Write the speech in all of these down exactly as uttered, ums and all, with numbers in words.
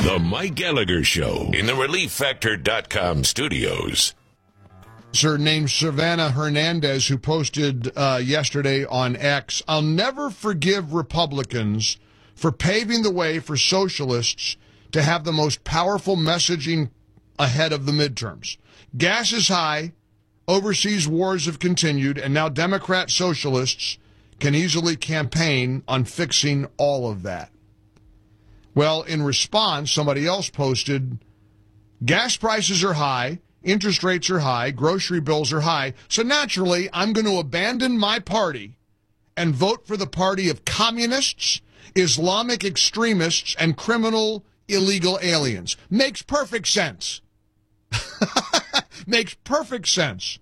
The Mike Gallagher Show in the Relief Factor dot com studios. Sir named Savannah Hernandez, who posted uh, yesterday on X, "I'll never forgive Republicans for paving the way for socialists to have the most powerful messaging ahead of the midterms. Gas is high, overseas wars have continued, and now Democrat socialists can easily campaign on fixing all of that." Well, in response, somebody else posted, "Gas prices are high, interest rates are high, grocery bills are high, so naturally I'm going to abandon my party and vote for the party of communists, Islamic extremists, and criminal illegal aliens." Makes perfect sense. Makes perfect sense.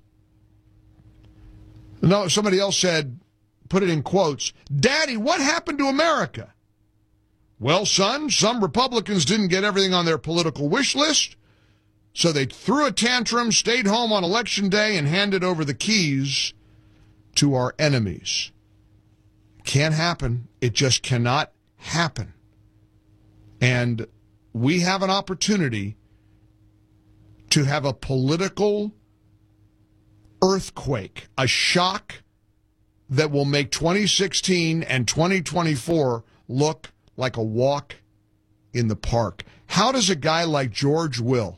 No, somebody else said, put it in quotes, "Daddy, what happened to America?" Well, son, some Republicans didn't get everything on their political wish list, so they threw a tantrum, stayed home on Election Day, and handed over the keys to our enemies. Can't happen. It just cannot happen. And we have an opportunity to have a political earthquake, a shock that will make twenty sixteen and twenty twenty-four look like a walk in the park. How does a guy like George Will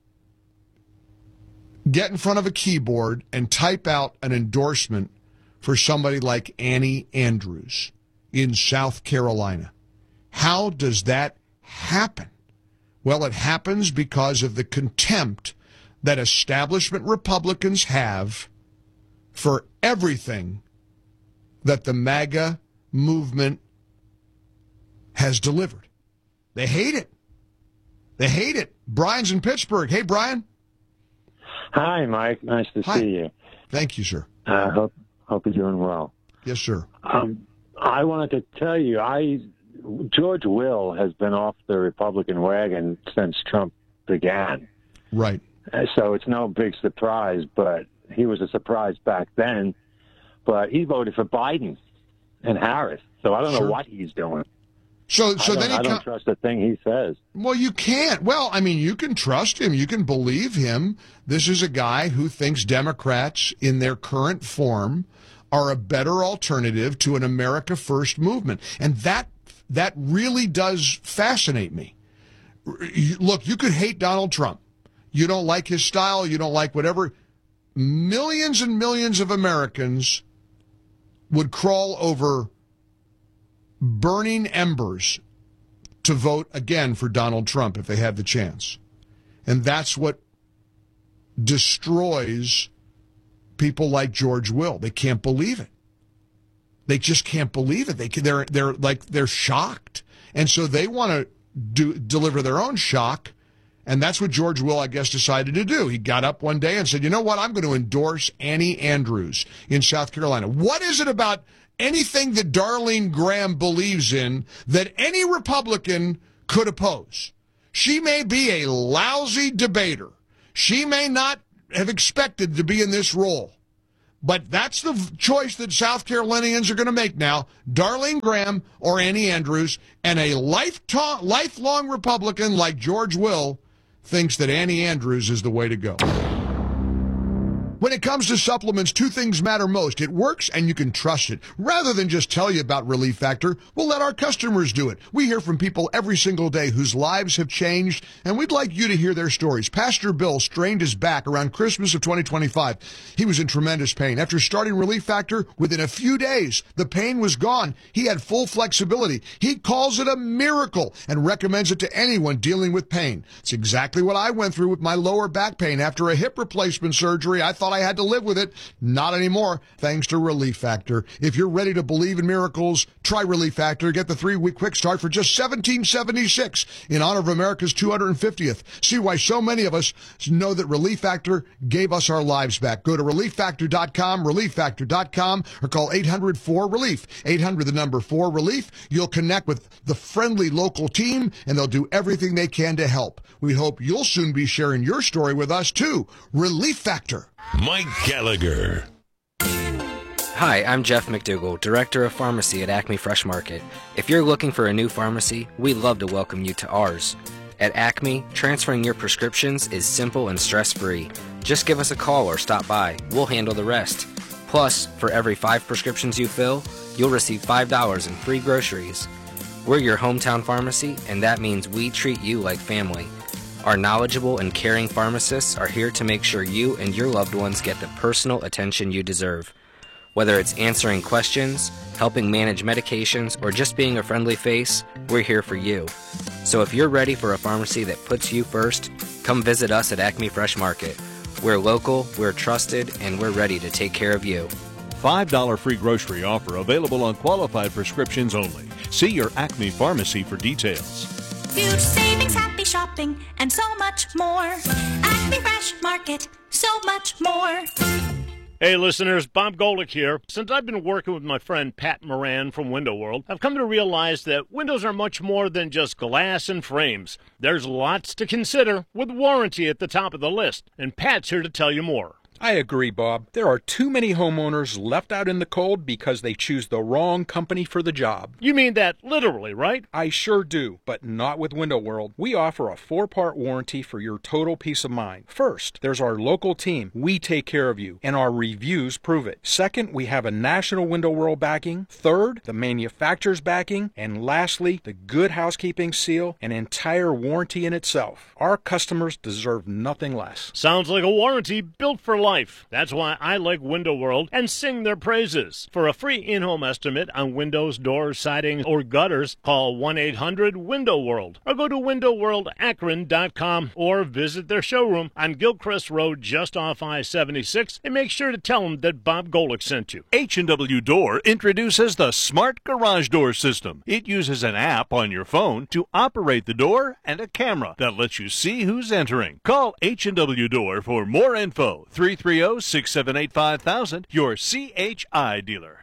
get in front of a keyboard and type out an endorsement for somebody like Annie Andrews in South Carolina? How does that happen? Well, it happens because of the contempt that establishment Republicans have for everything that the MAGA movement has delivered. They hate it. They hate it. Brian's in Pittsburgh. Hey, Brian. Hi, Mike. Nice to Hi. see you. Thank you, sir. I uh, hope hope you're doing well. Yes, sir. Um, I wanted to tell you, I George Will has been off the Republican wagon since Trump began. Right. Uh, so it's no big surprise, but he was a surprise back then. But he voted for Biden and Harris, so I don't Sure. know what he's doing. So, so I then don't, he I don't com- trust a thing he says. Well, you can't. Well, I mean, you can trust him. You can believe him. This is a guy who thinks Democrats in their current form are a better alternative to an America First movement. And that that really does fascinate me. Look, you could hate Donald Trump. You don't like his style. You don't like whatever. Millions and millions of Americans would crawl over burning embers to vote again for Donald Trump if they had the chance. And that's what destroys people like George Will. They can't believe it. They just can't believe it. They they're they're like they're shocked. And so they want to do deliver their own shock. And that's what George Will, I guess, decided to do. He got up one day and said, "You know what? I'm going to endorse Annie Andrews in South Carolina." What is it about anything that Darlene Graham believes in that any Republican could oppose? She may be a lousy debater. She may not have expected to be in this role. But that's the choice that South Carolinians are going to make now. Darlene Graham or Annie Andrews. And a lifetime, lifelong Republican like George Will thinks that Annie Andrews is the way to go. When it comes to supplements, two things matter most. It works and you can trust it. Rather than just tell you about Relief Factor, we'll let our customers do it. We hear from people every single day whose lives have changed, and we'd like you to hear their stories. Pastor Bill strained his back around Christmas of twenty twenty-five. He was in tremendous pain. After starting Relief Factor, within a few days, the pain was gone. He had full flexibility. He calls it a miracle and recommends it to anyone dealing with pain. It's exactly what I went through with my lower back pain after a hip replacement surgery. I thought I had to live with it. Not anymore, thanks to Relief Factor. If you're ready to believe in miracles, try Relief Factor. Get the three-week quick start for just seventeen seventy-six in honor of America's two hundred fiftieth. See why so many of us know that Relief Factor gave us our lives back. Go to relief factor dot com, relief factor dot com, or call eight hundred four relief. eight hundred, the number four relief. You'll connect with the friendly local team, and they'll do everything they can to help. We hope you'll soon be sharing your story with us, too. Relief Factor. Mike Gallagher. Hi, I'm Jeff McDougall, Director of Pharmacy at Acme Fresh Market. If you're looking for a new pharmacy, we'd love to welcome you to ours. At Acme, transferring your prescriptions is simple and stress-free. Just give us a call or stop by. We'll handle the rest. Plus, for every five prescriptions you fill, you'll receive five dollars in free groceries. We're your hometown pharmacy, and that means we treat you like family. Our knowledgeable and caring pharmacists are here to make sure you and your loved ones get the personal attention you deserve. Whether it's answering questions, helping manage medications, or just being a friendly face, we're here for you. So if you're ready for a pharmacy that puts you first, come visit us at Acme Fresh Market. We're local, we're trusted, and we're ready to take care of you. five dollars free grocery offer available on qualified prescriptions only. See your Acme pharmacy for details. Huge savings, happy shopping, and so much more. Acme Fresh Market, so much more. Hey listeners, Bob Golick here. Since I've been working with my friend Pat Moran from Window World, I've come to realize that windows are much more than just glass and frames. There's lots to consider, with warranty at the top of the list, and Pat's here to tell you more. I agree, Bob. There are too many homeowners left out in the cold because they choose the wrong company for the job. You mean that literally, right? I sure do, but not with Window World. We offer a four-part warranty for your total peace of mind. First, there's our local team. We take care of you, and our reviews prove it. Second, we have a national Window World backing. Third, the manufacturer's backing. And lastly, the Good Housekeeping seal, an entire warranty in itself. Our customers deserve nothing less. Sounds like a warranty built for life. Life. That's why I like Window World and sing their praises. For a free in-home estimate on windows, doors, siding, or gutters, call one eight hundred window world or go to window world akron dot com or visit their showroom on Gilchrist Road just off I seventy-six and make sure to tell them that Bob Golick sent you. H and W Door introduces the Smart Garage Door System. It uses an app on your phone to operate the door and a camera that lets you see who's entering. Call H and W Door for more info. three three zero, six seven eight, five thousand, your C H I dealer.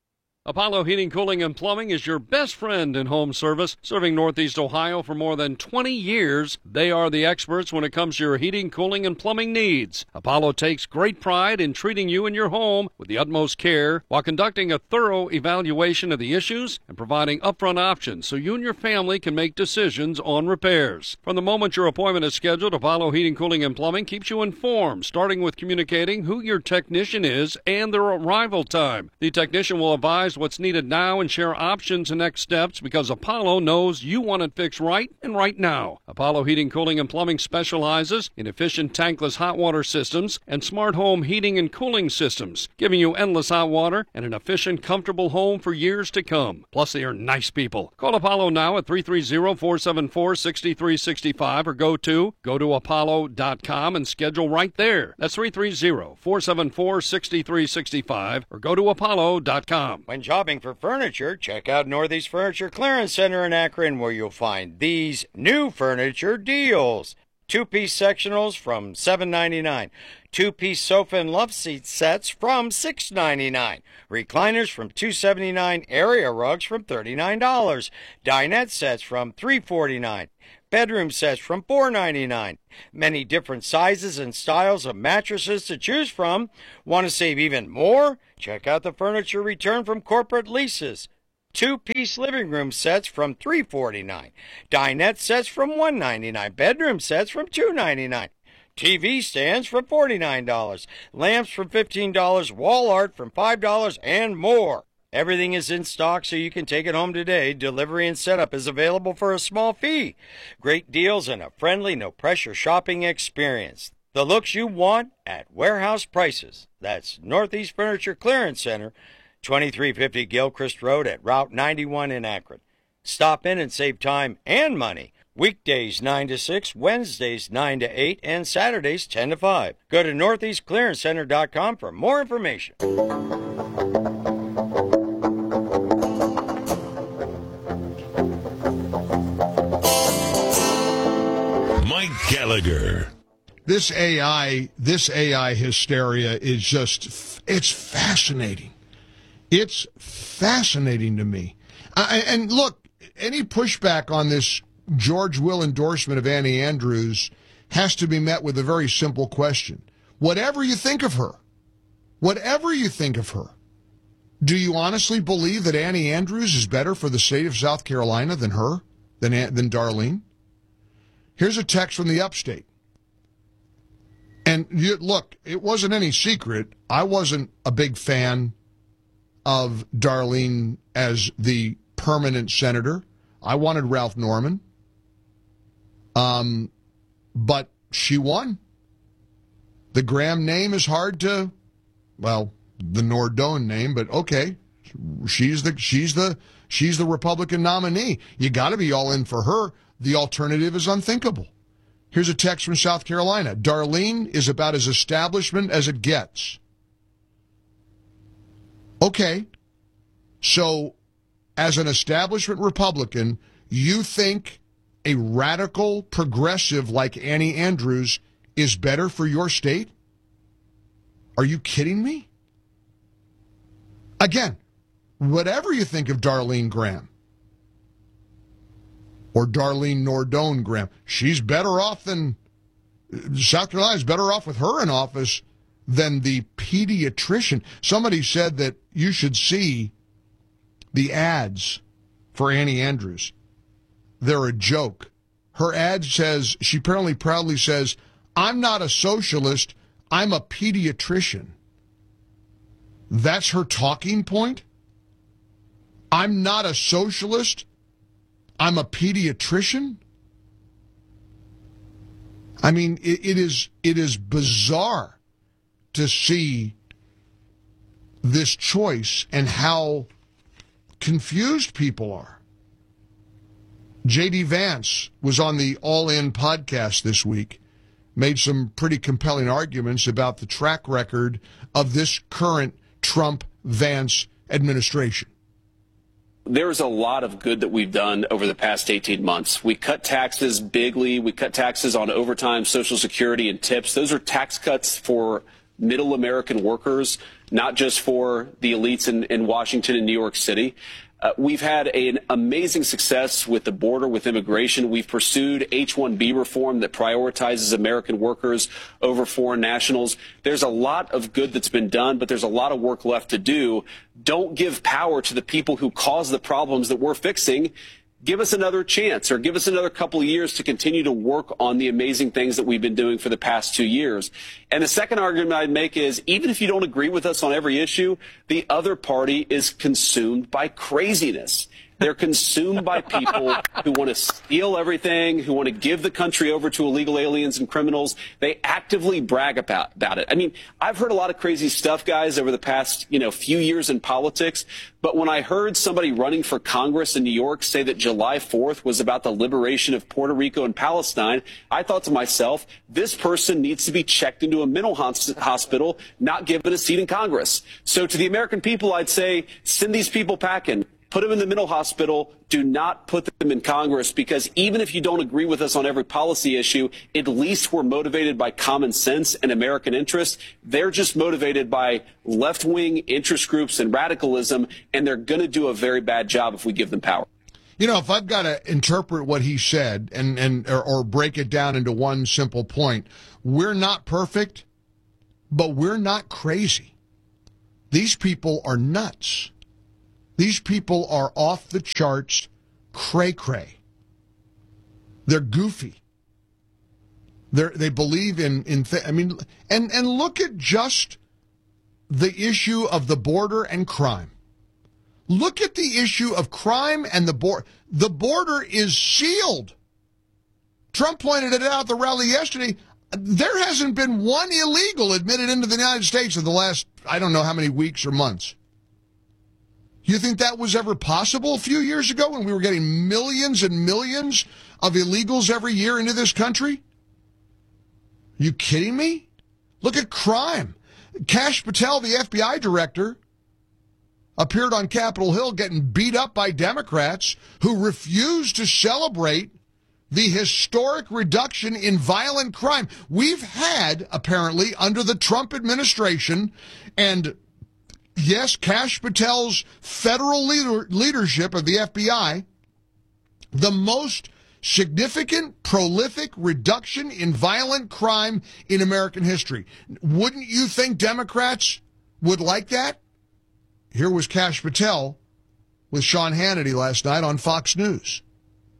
Apollo Heating, Cooling, and Plumbing is your best friend in home service, serving Northeast Ohio for more than twenty years. They are the experts when it comes to your heating, cooling, and plumbing needs. Apollo takes great pride in treating you and your home with the utmost care while conducting a thorough evaluation of the issues and providing upfront options so you and your family can make decisions on repairs. From the moment your appointment is scheduled, Apollo Heating, Cooling, and Plumbing keeps you informed, starting with communicating who your technician is and their arrival time. The technician will advise what's needed now and share options and next steps because Apollo knows you want it fixed right and right now. Apollo Heating, Cooling, and Plumbing specializes in efficient tankless hot water systems and smart home heating and cooling systems, giving you endless hot water and an efficient, comfortable home for years to come. Plus, they are nice people. Call Apollo now at three three zero, four seven four, six three six five or go to go to apollo dot com and schedule right there. That's three three zero, four seven four, six three six five or go to apollo dot com. When shopping for furniture, check out Northeast Furniture Clearance Center in Akron, where you'll find these new furniture deals. Two-piece sectionals from seven ninety-nine. Two-piece sofa and love seat sets from six ninety-nine. Recliners from two seventy-nine. Area rugs from thirty-nine dollars. Dinette sets from three forty-nine. Bedroom sets from four ninety-nine. Many different sizes and styles of mattresses to choose from. Want to save even more? Check out the furniture return from corporate leases. Two-piece living room sets from three forty-nine. Dinette sets from one ninety-nine. Bedroom sets from two ninety-nine. T V stands from forty-nine dollars. Lamps from fifteen dollars. Wall art from five dollars and more. Everything is in stock so you can take it home today. Delivery and setup is available for a small fee. Great deals and a friendly, no-pressure shopping experience. The looks you want at warehouse prices. That's Northeast Furniture Clearance Center, twenty-three fifty Gilchrist Road at Route ninety-one in Akron. Stop in and save time and money. Weekdays nine to six, Wednesdays nine to eight, and Saturdays ten to five. Go to northeast clearance center dot com for more information. Mike Gallagher. This A I, this A I hysteria is just, it's fascinating. It's fascinating to me. I, and look, any pushback on this George Will endorsement of Annie Andrews has to be met with a very simple question. Whatever you think of her, whatever you think of her, do you honestly believe that Annie Andrews is better for the state of South Carolina than her, than, than Darlene? Here's a text from the upstate. And you, look, it wasn't any secret. I wasn't a big fan of Darlene as the permanent senator. I wanted Ralph Norman. Um, but she won. The Graham name is hard to, well, the Nordone name, but okay. She's the she's the she's the Republican nominee. You got to be all in for her. The alternative is unthinkable. Here's a text from South Carolina. Darlene is about as establishment as it gets. Okay. So, as an establishment Republican, you think a radical progressive like Annie Andrews is better for your state? Are you kidding me? Again, whatever you think of Darlene Graham, or Darlene Nordone Graham, she's better off than, South Carolina's better off with her in office than the pediatrician. Somebody said that you should see the ads for Annie Andrews. They're a joke. Her ad says, she apparently proudly says, I'm not a socialist, I'm a pediatrician. That's her talking point? I'm not a socialist, I'm a pediatrician? I mean, it, it is it is bizarre to see this choice and how confused people are. J D Vance was on the All In podcast this week, made some pretty compelling arguments about the track record of this current Trump-Vance administration. There's a lot of good that we've done over the past eighteen months. We cut taxes bigly. We cut taxes on overtime, Social Security, and tips. Those are tax cuts for middle American workers, not just for the elites in, in Washington and New York City. Uh, we've had an amazing success with the border, with immigration. We've pursued H one B reform that prioritizes American workers over foreign nationals. There's a lot of good that's been done, but there's a lot of work left to do. Don't give power to the people who cause the problems that we're fixing. Give us another chance, or give us another couple of years to continue to work on the amazing things that we've been doing for the past two years. And the second argument I'd make is, even if you don't agree with us on every issue, the other party is consumed by craziness. They're consumed by people who want to steal everything, who want to give the country over to illegal aliens and criminals. They actively brag about, about it. I mean, I've heard a lot of crazy stuff, guys, over the past, you know, few years in politics. But when I heard somebody running for Congress in New York say that July fourth was about the liberation of Puerto Rico and Palestine, I thought to myself, this person needs to be checked into a mental hospital, not given a seat in Congress. So to the American people, I'd say, send these people packing. Put them in the mental hospital. Do not put them in Congress, because even if you don't agree with us on every policy issue, at least we're motivated by common sense and American interest. They're just motivated by left-wing interest groups and radicalism, and they're going to do a very bad job if we give them power. You know, if I've got to interpret what he said and, and or, or break it down into one simple point, we're not perfect, but we're not crazy. These people are nuts. These people are off the charts, cray-cray. They're goofy. They're, they believe in, in th- I mean, and, and look at just the issue of the border and crime. Look at the issue of crime and the border. The border is sealed. Trump pointed it out at the rally yesterday. There hasn't been one illegal admitted into the United States in the last, I don't know how many weeks or months. You think that was ever possible a few years ago when we were getting millions and millions of illegals every year into this country? You kidding me? Look at crime. Kash Patel, the F B I director, appeared on Capitol Hill getting beat up by Democrats who refused to celebrate the historic reduction in violent crime we've had, apparently, under the Trump administration. And yes, Kash Patel's federal leader, leadership of the F B I, the most significant, prolific reduction in violent crime in American history. Wouldn't you think Democrats would like that? Here was Kash Patel with Sean Hannity last night on Fox News.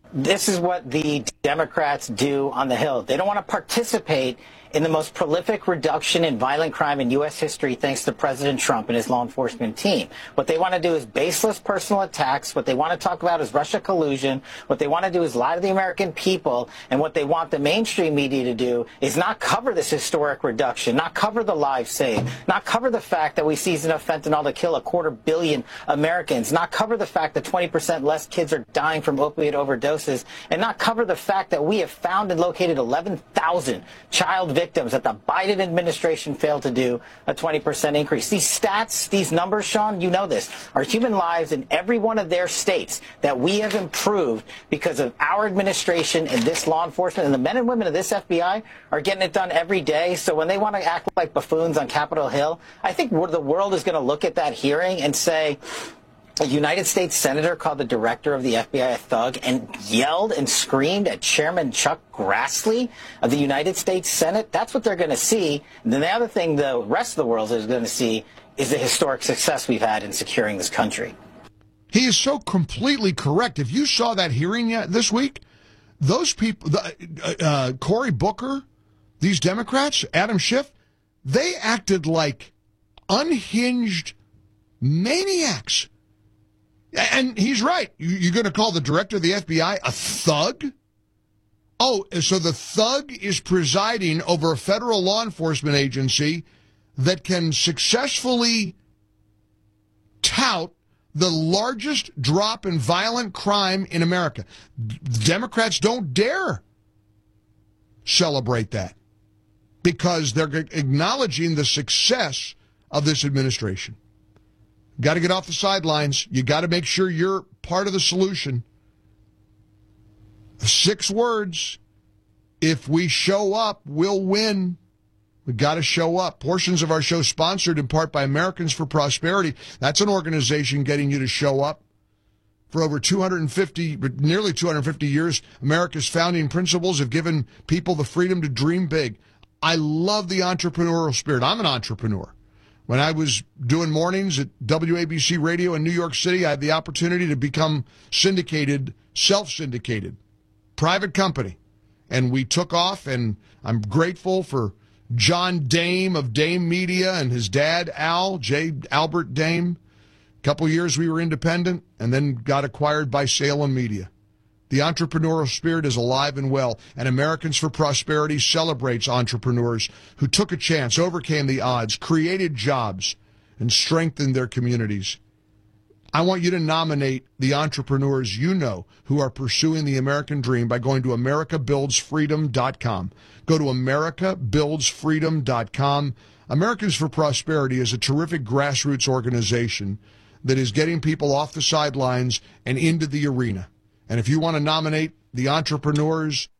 This is what the Democrats do on the Hill. They don't want to participate in the most prolific reduction in violent crime in U S history thanks to President Trump and his law enforcement team. What they want to do is baseless personal attacks. What they want to talk about is Russia collusion. What they want to do is lie to the American people. And what they want the mainstream media to do is not cover this historic reduction, not cover the lives saved, not cover the fact that we seized enough fentanyl to kill a quarter billion Americans, not cover the fact that twenty percent less kids are dying from opiate overdoses, and not cover the fact that we have found and located eleven thousand child victims that the Biden administration failed to do, a twenty percent increase. These stats, these numbers, Sean, you know this, are human lives in every one of their states that we have improved because of our administration and this law enforcement, and the men and women of this F B I are getting it done every day. So when they want to act like buffoons on Capitol Hill, I think the world is going to look at that hearing and say, a United States senator called the director of the F B I a thug and yelled and screamed at Chairman Chuck Grassley of the United States Senate. That's what they're going to see. And then the other thing the rest of the world is going to see is the historic success we've had in securing this country. He is so completely correct. If you saw that hearing yet this week, those people, the, uh, Cory Booker, these Democrats, Adam Schiff, they acted like unhinged maniacs. And he's right. You're going to call the director of the F B I a thug? Oh, so the thug is presiding over a federal law enforcement agency that can successfully tout the largest drop in violent crime in America. Democrats don't dare celebrate that because they're acknowledging the success of this administration. Got to get off the sidelines. You got to make sure you're part of the solution. Six words. If we show up, we'll win. We got to show up. Portions of our show sponsored in part by Americans for Prosperity. That's an organization getting you to show up. For over two hundred fifty, nearly two hundred fifty years, America's founding principles have given people the freedom to dream big. I love the entrepreneurial spirit. I'm an entrepreneur. When I was doing mornings at W A B C Radio in New York City, I had the opportunity to become syndicated, self-syndicated, private company. And we took off, and I'm grateful for John Dame of Dame Media and his dad, Al, J. Albert Dame. A couple years we were independent and then got acquired by Salem Media. The entrepreneurial spirit is alive and well, and Americans for Prosperity celebrates entrepreneurs who took a chance, overcame the odds, created jobs, and strengthened their communities. I want you to nominate the entrepreneurs you know who are pursuing the American dream by going to America Builds Freedom dot com. Go to America Builds Freedom dot com. Americans for Prosperity is a terrific grassroots organization that is getting people off the sidelines and into the arena. And if you want to nominate the entrepreneurs,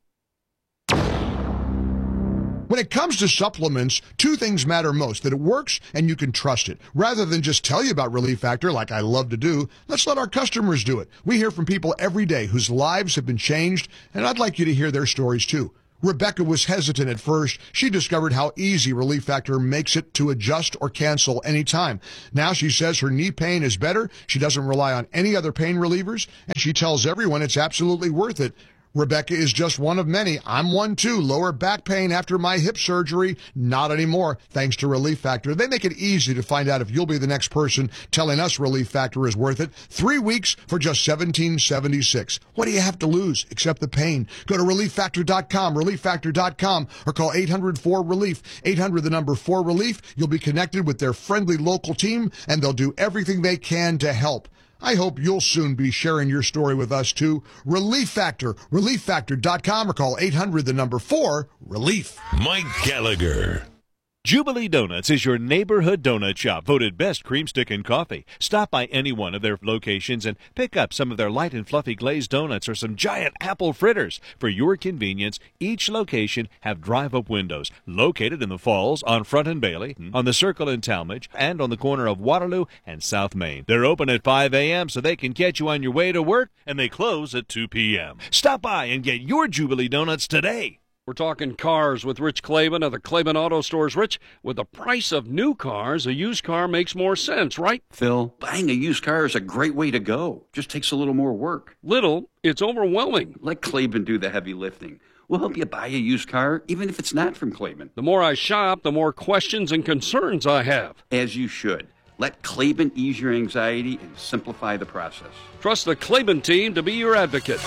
when it comes to supplements, two things matter most, that it works and you can trust it. Rather than just tell you about Relief Factor like I love to do, let's let our customers do it. We hear from people every day whose lives have been changed, and I'd like you to hear their stories too. Rebecca was hesitant at first. She discovered how easy Relief Factor makes it to adjust or cancel anytime. Now she says her knee pain is better. She doesn't rely on any other pain relievers, and she tells everyone it's absolutely worth it. Rebecca is just one of many. I'm one too. Lower back pain after my hip surgery? Not anymore, thanks to Relief Factor. They make it easy to find out if you'll be the next person telling us Relief Factor is worth it. Three weeks for just seventeen seventy-six. What do you have to lose except the pain? Go to Relief Factor dot com, Relief Factor dot com, or call eight hundred four relief. eight hundred, the number four relief. You'll be connected with their friendly local team, and they'll do everything they can to help. I hope you'll soon be sharing your story with us, too. Relief Factor, Relief Factor dot com, or call eight hundred, the number four, relief. Mike Gallagher. Jubilee Donuts is your neighborhood donut shop, voted best cream stick and coffee. Stop by any one of their locations and pick up some of their light and fluffy glazed donuts or some giant apple fritters. For your convenience, each location have drive-up windows located in the Falls, on Front and Bailey, on the Circle in Talmadge, and on the corner of Waterloo and South Main. They're open at five a.m. so they can catch you on your way to work, and they close at two p.m. Stop by and get your Jubilee Donuts today. We're talking cars with Rich Klavan of the Klavan Auto Stores. Rich, with the price of new cars, a used car makes more sense, right? Phil, buying a used car is a great way to go. Just takes a little more work. Little, it's overwhelming. Let Klavan do the heavy lifting. We'll help you buy a used car, even if it's not from Klavan. The more I shop, the more questions and concerns I have. As you should. Let Klavan ease your anxiety and simplify the process. Trust the Klavan team to be your advocate.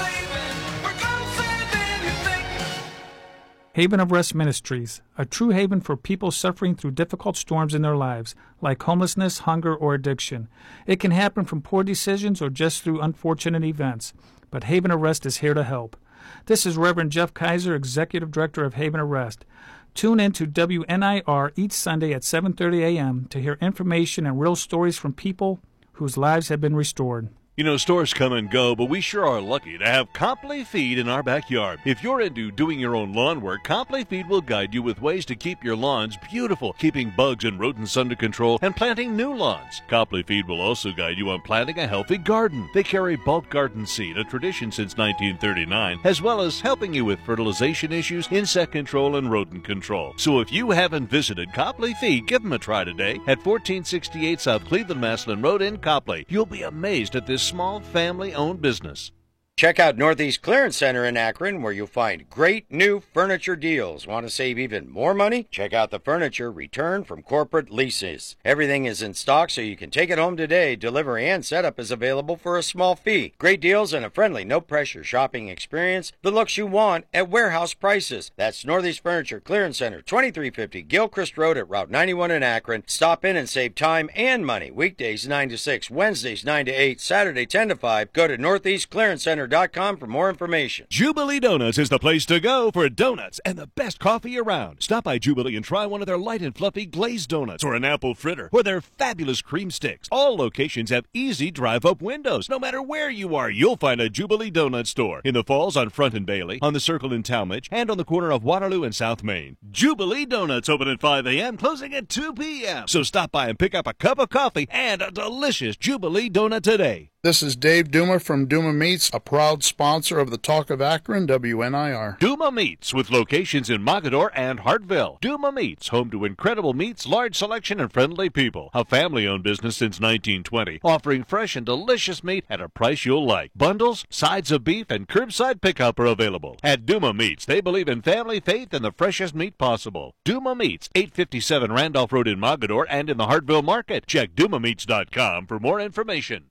Haven of Rest Ministries, a true haven for people suffering through difficult storms in their lives, like homelessness, hunger, or addiction. It can happen from poor decisions or just through unfortunate events, but Haven of Rest is here to help. This is Reverend Jeff Kaiser, Executive Director of Haven of Rest. Tune in to W N I R each Sunday at seven thirty a.m. to hear information and real stories from people whose lives have been restored. You know, stores come and go, but we sure are lucky to have Copley Feed in our backyard. If you're into doing your own lawn work, Copley Feed will guide you with ways to keep your lawns beautiful, keeping bugs and rodents under control, and planting new lawns. Copley Feed will also guide you on planting a healthy garden. They carry bulk garden seed, a tradition since nineteen thirty-nine, as well as helping you with fertilization issues, insect control, and rodent control. So if you haven't visited Copley Feed, give them a try today at fourteen sixty-eight South Cleveland Maslin Road in Copley. You'll be amazed at this small family-owned business. Check out Northeast Clearance Center in Akron, where you'll find great new furniture deals. Want to save even more money? Check out the furniture returned from corporate leases. Everything is in stock, so you can take it home today. Delivery and setup is available for a small fee. Great deals and a friendly, no-pressure shopping experience. The looks you want at warehouse prices. That's Northeast Furniture Clearance Center, twenty-three fifty Gilchrist Road at Route ninety-one in Akron. Stop in and save time and money. Weekdays nine to six, Wednesdays nine to eight, Saturday ten to five. Go to Northeast Clearance Center dot com for more information. Jubilee Donuts is the place to go for donuts and the best coffee around. Stop by Jubilee and try one of their light and fluffy glazed donuts or an apple fritter or their fabulous cream sticks. All locations have easy drive-up windows. No matter where you are, you'll find a Jubilee Donut store. In the Falls on Front and Bailey, on the Circle in Talmadge, and on the corner of Waterloo and South Main. Jubilee Donuts open at five a.m., closing at two p.m. So stop by and pick up a cup of coffee and a delicious Jubilee Donut today. This is Dave Duma from Duma Meats, a proud sponsor of the Talk of Akron, W N I R. Duma Meats, with locations in Mogadore and Hartville. Duma Meats, home to incredible meats, large selection, and friendly people. A family-owned business since nineteen twenty, offering fresh and delicious meat at a price you'll like. Bundles, sides of beef, and curbside pickup are available. At Duma Meats, they believe in family, faith, and the freshest meat possible. Duma Meats, eight fifty-seven Randolph Road in Mogadore and in the Hartville Market. Check Duma Meats dot com for more information.